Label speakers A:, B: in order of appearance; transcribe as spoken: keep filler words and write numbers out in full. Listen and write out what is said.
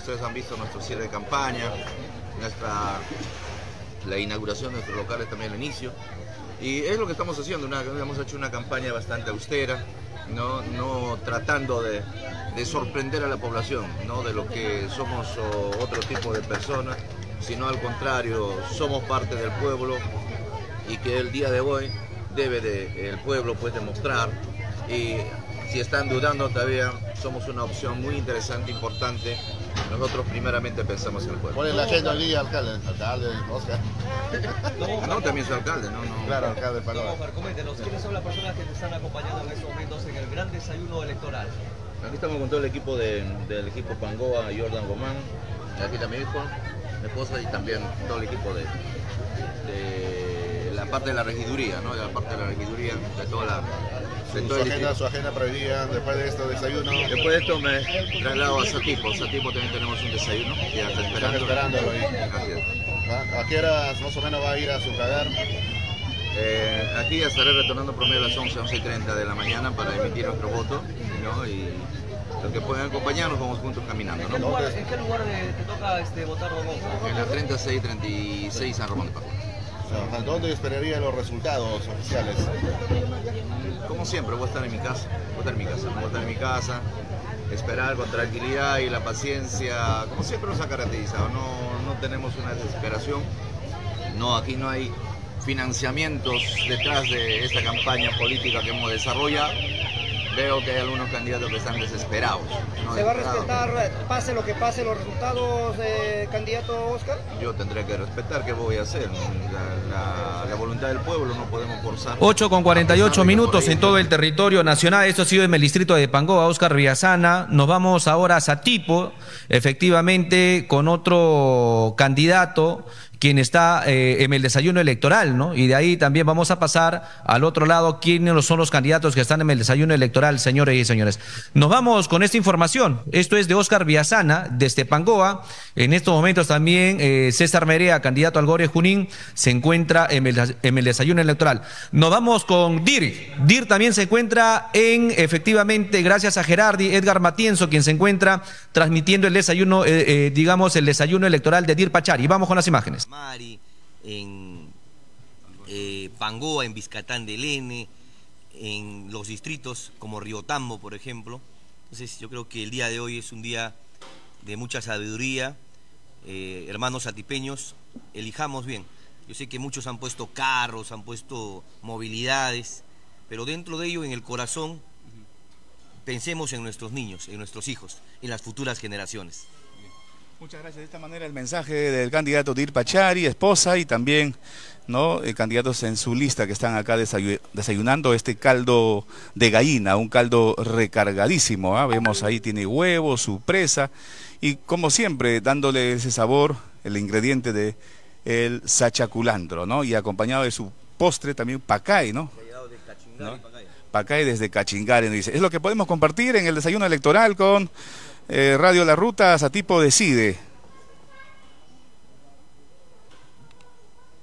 A: ustedes han visto nuestro cierre de campaña, nuestra, la inauguración de nuestros locales también al inicio. Y es lo que estamos haciendo, una, hemos hecho una campaña bastante austera, no, no tratando de, de sorprender a la población, no de lo que somos o, otro tipo de personas, sino al contrario, somos parte del pueblo y que el día de hoy debe de, el pueblo pues demostrar, y si están dudando todavía, somos una opción muy interesante, importante. Nosotros primeramente pensamos en el pueblo.
B: ¿Cuál es la agenda hoy día, alcalde? Alcalde, Oscar.
A: No, también soy alcalde, no, no.
B: Claro, alcalde
C: No,
B: Paloma.
C: Oscar, coméntenos, ¿quiénes son las personas que te están acompañando en estos momentos en el gran desayuno electoral?
A: Aquí estamos con todo el equipo de, del equipo Pangoa, Jordan Gomán, aquí está mi hijo, mi esposa y también todo el equipo de, de la parte de la regiduría, ¿no? De la parte de la regiduría, de toda la... De
B: Su,
A: todo
B: su,
A: el
B: agenda, su agenda para hoy día, después de este desayuno.
A: Después de esto me traslado a Satipo. Satipo también tenemos un desayuno que ya está esperando.
B: Están esperándolo ahí.
A: Así es.
B: ¿A a qué horas más o menos va a ir a sufragar?
A: Eh, aquí ya estaré retornando promedio a las once, once y treinta de la mañana para emitir nuestro voto, ¿no? Y los que puedan acompañarnos vamos juntos caminando,
C: ¿En qué
A: ¿no?
C: lugar, ¿en qué lugar de- te toca este, votar, don Oscar?
A: En la treinta y seis, treinta y seis San Román de Pascua.
B: O sea, ¿dónde esperaría los resultados oficiales?
A: Como siempre, voy a estar en mi casa, voy a estar en mi casa, ¿no? Voy a estar en mi casa, esperar con tranquilidad y la paciencia, como siempre nos ha caracterizado, no, no tenemos una desesperación, no, aquí no hay financiamientos detrás de esta campaña política que hemos desarrollado. Veo que hay algunos candidatos que están desesperados. ¿no?
D: ¿Se va a
A: Desesperados.
D: respetar, pase lo que pase, los resultados, eh, candidato Oscar?
A: Yo tendré que respetar, ¿qué voy a hacer? La, la- la voluntad del pueblo no podemos forzar.
E: ocho con cuarenta y ocho
A: A pesar de que
E: minutos
A: por ahí-
E: en todo el territorio nacional. Esto ha sido en el distrito de Pangoa, Oscar Villasana. Nos vamos ahora a Satipo, efectivamente, con otro candidato quien está eh, en el desayuno electoral, ¿no? Y de ahí también vamos a pasar al otro lado, quiénes son los candidatos que están en el desayuno electoral, señores y señores. Nos vamos con esta información. Esto es de Oscar Villasana, desde Pangoa. En estos momentos también eh, César Merea, candidato al Gore Junín, se encuentra en el, en el desayuno electoral. Nos vamos con Dir. Dir también se encuentra en, efectivamente, gracias a Gerardi, Edgar Matienzo, quien se encuentra transmitiendo el desayuno, eh, eh, digamos, el desayuno electoral de Dir Pachari. Vamos con las imágenes.
F: Mari, en eh, Pangoa, en Vizcatán del N, en los distritos como Riotambo, por ejemplo. Entonces yo creo que el día de hoy es un día de mucha sabiduría. Eh, hermanos satipeños, elijamos bien. Yo sé que muchos han puesto carros, han puesto movilidades, pero dentro de ello, en el corazón, pensemos en nuestros niños, en nuestros hijos, en las futuras generaciones.
G: Muchas gracias. De esta manera el mensaje del candidato Dir Pachari, esposa y también ¿no? eh, candidatos en su lista que están acá desayu desayunando este caldo de gallina, un caldo recargadísimo. ¿ah? Vemos ahí tiene huevo, su presa y como siempre dándole ese sabor, el ingrediente de el sachaculandro, ¿no? Y acompañado de su postre también pacay, ¿no? ¿no? Pacay desde Cachingare, dice. Es lo que podemos compartir en el desayuno electoral con... Eh, Radio La Ruta, Satipo decide.